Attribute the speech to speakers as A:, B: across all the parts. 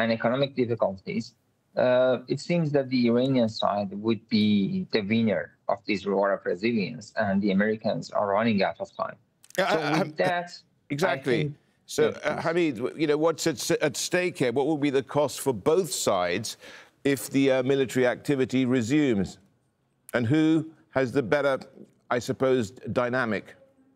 A: and economic difficulties, it seems that the Iranian side would be the winner of this war of resilience, and the Americans are running out of time. So with that,
B: exactly. So, Hamid, you know, what's at stake here? What will be the cost for both sides if the military activity resumes? And who has the better, I suppose, dynamic?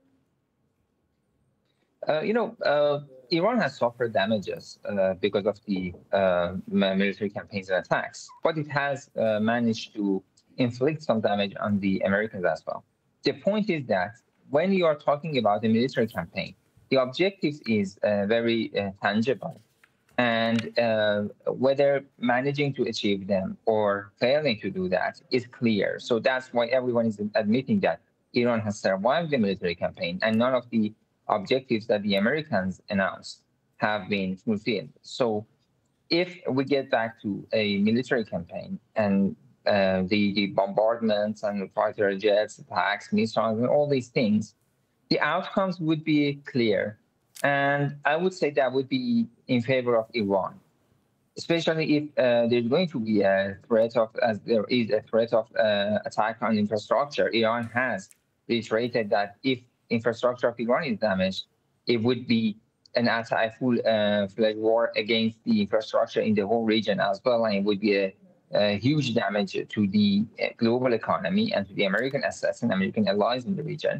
A: Iran has suffered damages because of the military campaigns and attacks, but it has managed to inflict some damage on the Americans as well. The point is that when you are talking about a military campaign, the objective is very tangible, and whether managing to achieve them or failing to do that is clear. So that's why everyone is admitting that Iran has survived the military campaign, and none of the objectives that the Americans announced have been fulfilled. So if we get back to a military campaign and the bombardments and fighter jets, attacks, missiles, and all these things, the outcomes would be clear. And I would say that would be in favor of Iran, especially if there's going to be a threat of, as there is a threat of attack on infrastructure. Iran has reiterated that if infrastructure of Iran is damaged, it would be an full-fledged war against the infrastructure in the whole region as well, and it would be a huge damage to the global economy and to the American assets and American allies in the region.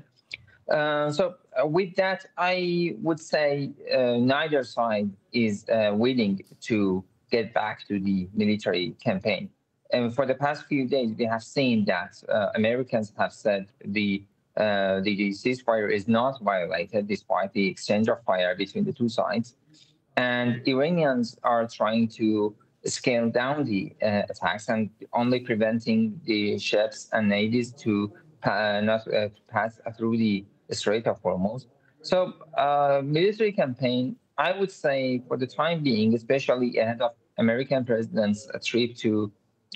A: So with that, I would say neither side is willing to get back to the military campaign. And for the past few days, we have seen that Americans have said the ceasefire is not violated despite the exchange of fire between the two sides. And Iranians are trying to scale down the attacks and only preventing the ships and navies to not pass through the Strait of Hormuz. So military campaign, I would say for the time being, especially ahead of American president's trip to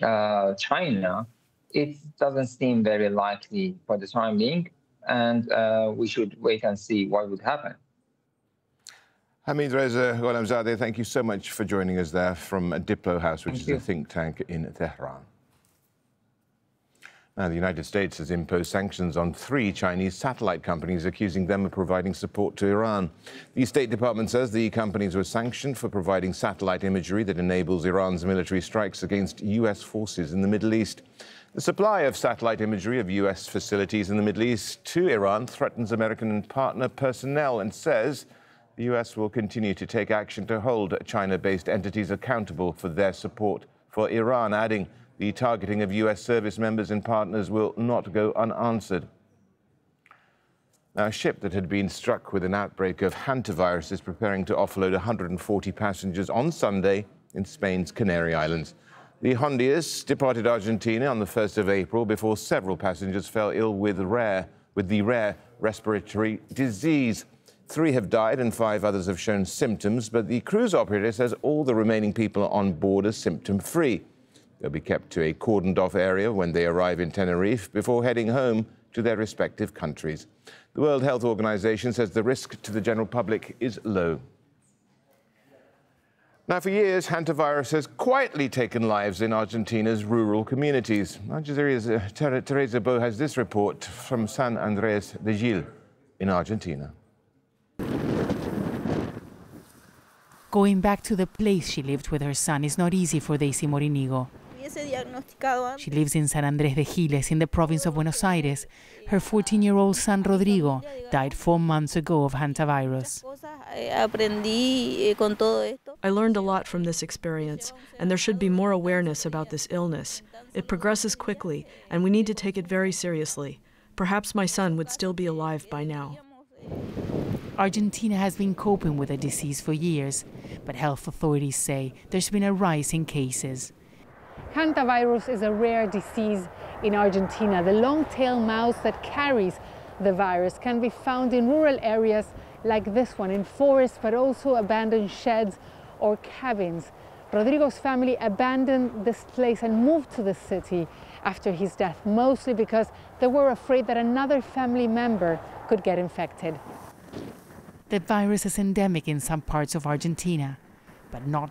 A: China, it doesn't seem very likely for the time being, and we should wait and see what would happen.
B: Hamid Reza Gholamzadeh, thank you so much for joining us there from Diplo House, which is a think tank in Tehran. Now, the United States has imposed sanctions on 3 Chinese satellite companies, accusing them of providing support to Iran. The State Department says the companies were sanctioned for providing satellite imagery that enables Iran's military strikes against U.S. forces in the Middle East. The supply of satellite imagery of U.S. facilities in the Middle East to Iran threatens American partner personnel and says the U.S. will continue to take action to hold China-based entities accountable for their support for Iran, adding the targeting of U.S. service members and partners will not go unanswered. Now, a ship that had been struck with an outbreak of hantavirus is preparing to offload 140 passengers on Sunday in Spain's Canary Islands. The Hondias departed Argentina on the 1st of April before several passengers fell ill with the rare respiratory disease. 3 have died and 5 others have shown symptoms, but the cruise operator says all the remaining people on board are symptom-free. They'll be kept to a cordoned-off area when they arrive in Tenerife before heading home to their respective countries. The World Health Organization says the risk to the general public is low. Now, for years, hantavirus has quietly taken lives in Argentina's rural communities. Al Jazeera's Teresa Bo has this report from San Andrés de Gil in Argentina.
C: Going back to the place she lived with her son is not easy for Daisy Morinigo. She lives in San Andrés de Giles in the province of Buenos Aires. Her 14-year-old son Rodrigo died 4 months ago of hantavirus.
D: I learned a lot from this experience, and there should be more awareness about this illness. It progresses quickly, and we need to take it very seriously. Perhaps my son would still be alive by now.
C: Argentina has been coping with the disease for years, but health authorities say there's been a rise in cases.
E: Hantavirus is a rare disease in Argentina. The long-tailed mouse that carries the virus can be found in rural areas like this one, in forests, but also abandoned sheds or cabins. Rodrigo's family abandoned this place and moved to the city after his death, mostly because they were afraid that another family member could get infected.
C: The virus is endemic in some parts of Argentina, but not